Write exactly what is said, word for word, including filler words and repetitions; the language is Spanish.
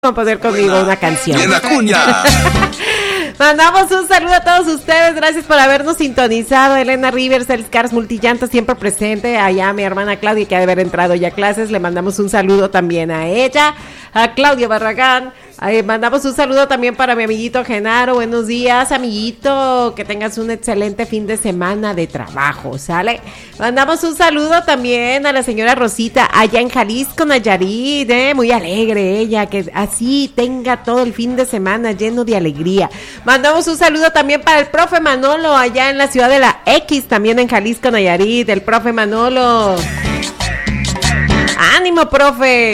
componer conmigo una canción. ¡Bien, Acuña! Mandamos un saludo a todos ustedes, gracias por habernos sintonizado. Elena Rivers, el Cars Multillantas, siempre presente. Allá mi hermana Claudia, que ha de haber entrado ya a clases, le mandamos un saludo también a ella. A Claudia Barragán, eh, mandamos un saludo también para mi amiguito Genaro. Buenos días, amiguito, que tengas un excelente fin de semana de trabajo, ¿sale? Mandamos un saludo también a la señora Rosita, allá en Jalisco, Nayarit, eh, muy alegre ella, que así tenga todo el fin de semana lleno de alegría. Mandamos un saludo también para el profe Manolo, allá en la ciudad de la X, también en Jalisco, Nayarit, el profe Manolo. ¡Ánimo, profe!